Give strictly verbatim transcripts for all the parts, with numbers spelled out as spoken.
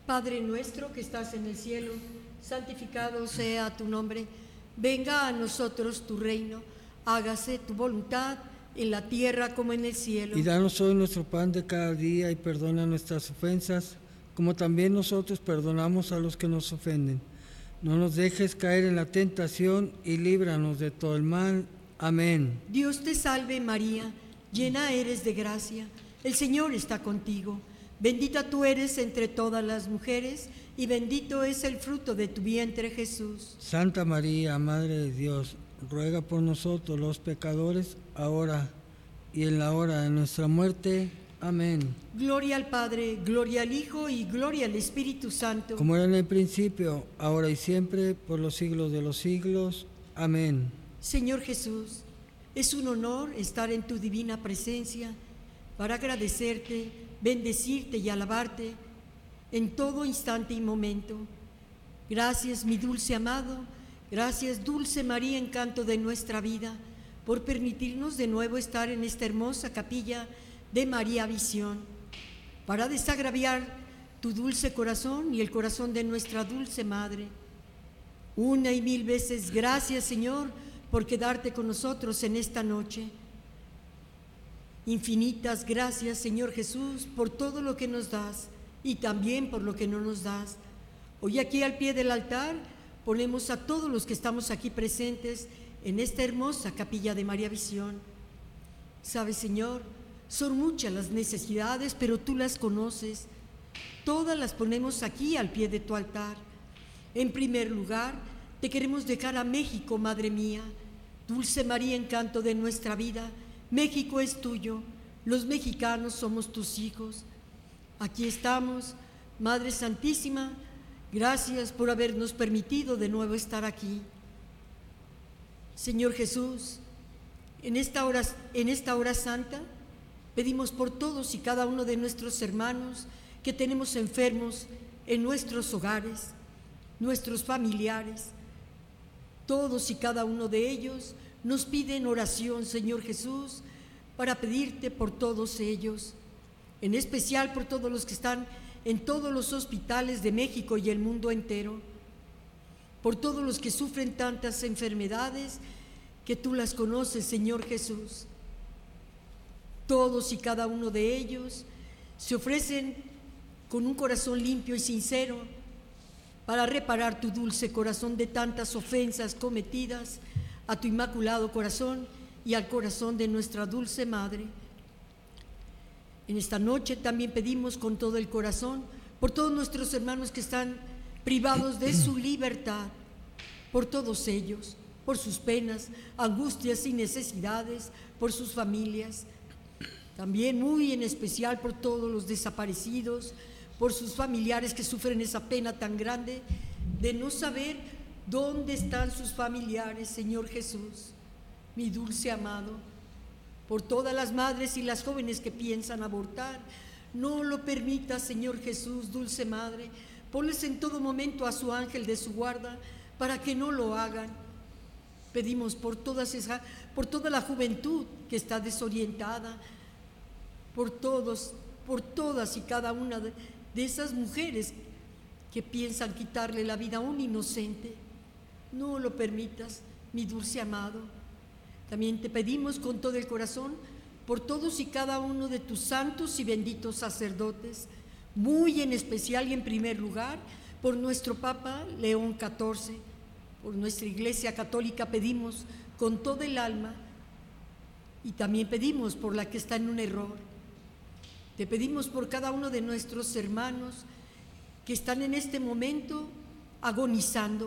Padre nuestro que estás en el cielo, santificado sea tu nombre. Venga a nosotros tu reino, hágase tu voluntad en la tierra como en el cielo. Y danos hoy nuestro pan de cada día y perdona nuestras ofensas, como también nosotros perdonamos a los que nos ofenden. No nos dejes caer en la tentación y líbranos de todo el mal. Amén. Dios te salve María, llena eres de gracia, el Señor está contigo. Bendita tú eres entre todas las mujeres, y bendito es el fruto de tu vientre, Jesús. Santa María, Madre de Dios, ruega por nosotros los pecadores, ahora y en la hora de nuestra muerte. Amén. Gloria al Padre, gloria al Hijo y gloria al Espíritu Santo. Como era en el principio, ahora y siempre, por los siglos de los siglos. Amén. Señor Jesús, es un honor estar en tu divina presencia para agradecerte, bendecirte y alabarte en todo instante y momento. Gracias, mi dulce amado, gracias, dulce María, encanto de nuestra vida, por permitirnos de nuevo estar en esta hermosa capilla de María Visión, para desagraviar tu dulce corazón y el corazón de nuestra dulce Madre. Una y mil veces gracias, Señor, por quedarte con nosotros en esta noche. Infinitas gracias, Señor Jesús, por todo lo que nos das y también por lo que no nos das. Hoy aquí al pie del altar ponemos a todos los que estamos aquí presentes en esta hermosa capilla de María Visión. Sabes, Señor, son muchas las necesidades, pero tú las conoces. Todas las ponemos aquí al pie de tu altar. En primer lugar, te queremos dejar a México, Madre mía. Dulce María, encanto de nuestra vida, México es tuyo, los mexicanos somos tus hijos. Aquí estamos, Madre Santísima, gracias por habernos permitido de nuevo estar aquí. Señor Jesús, en esta hora, en esta hora santa, pedimos por todos y cada uno de nuestros hermanos que tenemos enfermos en nuestros hogares, nuestros familiares. Todos y cada uno de ellos nos piden oración, Señor Jesús, para pedirte por todos ellos, en especial por todos los que están en todos los hospitales de México y el mundo entero, por todos los que sufren tantas enfermedades que tú las conoces, Señor Jesús. Todos y cada uno de ellos se ofrecen con un corazón limpio y sincero para reparar tu dulce corazón de tantas ofensas cometidas a tu inmaculado corazón y al corazón de nuestra dulce Madre. En esta noche también pedimos con todo el corazón por todos nuestros hermanos que están privados de su libertad, por todos ellos, por sus penas, angustias y necesidades, por sus familias. También muy en especial por todos los desaparecidos, por sus familiares que sufren esa pena tan grande de no saber dónde están sus familiares, Señor Jesús, mi dulce amado. Por todas las madres y las jóvenes que piensan abortar, no lo permita, Señor Jesús, dulce Madre. Ponles en todo momento a su ángel de su guarda para que no lo hagan. Pedimos por, todas esa, por toda la juventud que está desorientada, por todos, por todas y cada una de, de esas mujeres que piensan quitarle la vida a un inocente. No lo permitas, mi dulce amado. También te pedimos con todo el corazón por todos y cada uno de tus santos y benditos sacerdotes, muy en especial y en primer lugar por nuestro Papa León catorce, por nuestra Iglesia Católica pedimos con todo el alma, y también pedimos por la que está en un error. Te pedimos por cada uno de nuestros hermanos que están en este momento agonizando.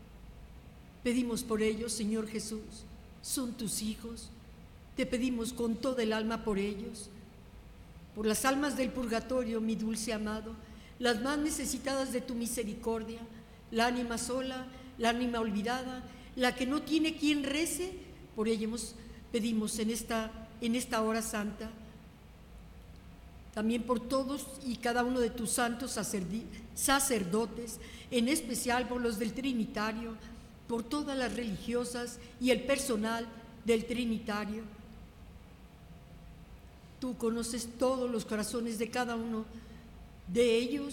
Pedimos por ellos, Señor Jesús, son tus hijos. Te pedimos con todo el alma por ellos, por las almas del purgatorio, mi dulce amado, las más necesitadas de tu misericordia, la ánima sola, la ánima olvidada, la que no tiene quien rece, por ellos pedimos en esta, en esta hora santa. También por todos y cada uno de tus santos sacerdotes, en especial por los del Trinitario, por todas las religiosas y el personal del Trinitario. Tú conoces todos los corazones de cada uno de ellos